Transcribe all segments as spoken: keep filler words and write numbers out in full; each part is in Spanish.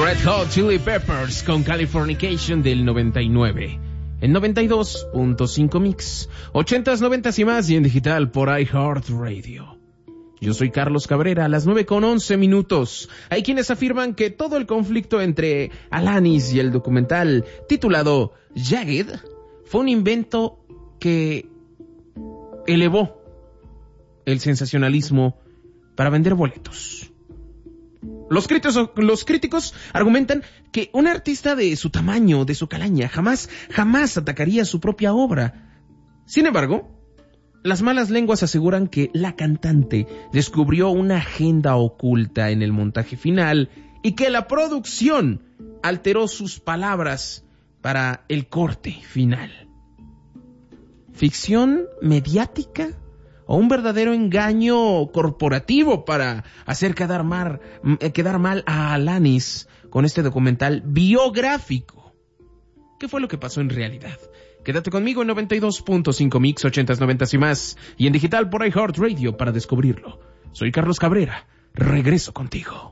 Red Hot Chili Peppers con Californication del noventa y nueve. En noventa y dos punto cinco Mix. ochentas, noventas y más y en digital por iHeartRadio. Yo soy Carlos Cabrera, a las nueve con once minutos. Hay quienes afirman que todo el conflicto entre Alanis y el documental titulado Jagged fue un invento que elevó el sensacionalismo para vender boletos. Los críticos, los críticos argumentan que un artista de su tamaño, de su calaña, jamás, jamás atacaría su propia obra. Sin embargo, las malas lenguas aseguran que la cantante descubrió una agenda oculta en el montaje final y que la producción alteró sus palabras para el corte final. ¿Ficción mediática o un verdadero engaño corporativo para hacer quedar mal, quedar mal a Alanis con este documental biográfico? ¿Qué fue lo que pasó en realidad? Quédate conmigo en noventa y dos punto cinco Mix, ochentas, noventas y más, y en digital por iHeartRadio para descubrirlo. Soy Carlos Cabrera, regreso contigo.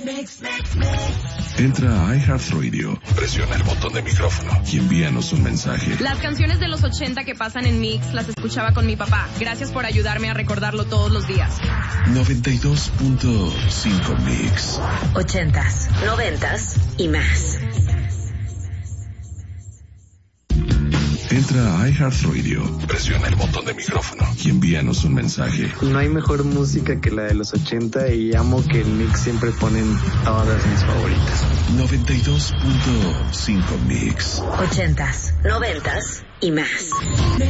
Entra a iHeartRadio, presiona el botón de micrófono y envíanos un mensaje. Las canciones de los ochenta que pasan en Mix las escuchaba con mi papá. Gracias por ayudarme a recordarlo todos los días. noventa y dos punto cinco Mix. Ochentas, noventas y más. Entra a iHeartRadio, presiona el botón de micrófono y envíanos un mensaje. No hay mejor música que la de los ochenta y amo que en Mix siempre ponen todas mis favoritas. noventa y dos punto cinco Mix. Ochentas, noventas y más.